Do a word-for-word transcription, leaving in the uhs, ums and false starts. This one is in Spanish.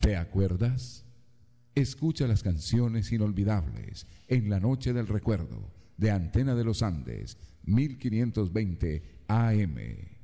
¿Te acuerdas? Escucha las canciones inolvidables en la noche del recuerdo de Antena de los Andes, mil quinientos veinte A M.